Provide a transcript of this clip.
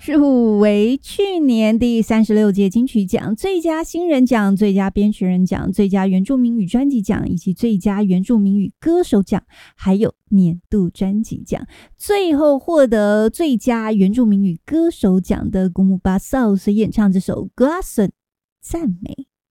入围去年第36届金曲奖最佳新人奖、最佳编曲人奖、最佳原住民语专辑奖以及最佳原住民语歌手奖，还有年度专辑奖。最后获得最佳原住民语歌手奖的古姆巴萨所演唱这首《Glason》赞美。